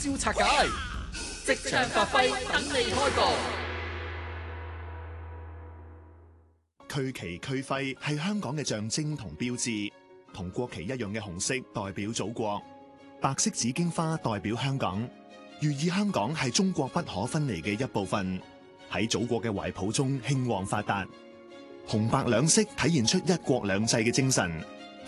招拆解，即場發揮，等你開講。 區旗區徽係香港嘅象徵同標誌，同國旗一樣嘅紅色代表祖國，白色紫荊花代表香港，寓意香港係中國不可分離嘅一部分，喺祖國嘅懷抱中興旺發達。紅白兩色體現出一國兩制嘅精神，